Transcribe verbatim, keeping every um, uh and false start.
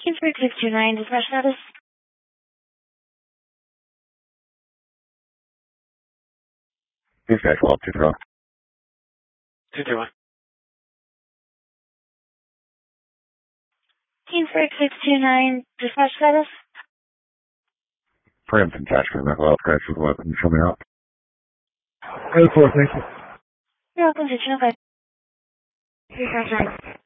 Kingsburg six two nine, dispatch status. Dispatch, well, two zero. two two one. Kingsburg six two nine, dispatch status. Brampton Tashkent, that well, crash with weapon, show me out. Road four, thank you. You're welcome to Chinook. three five nine.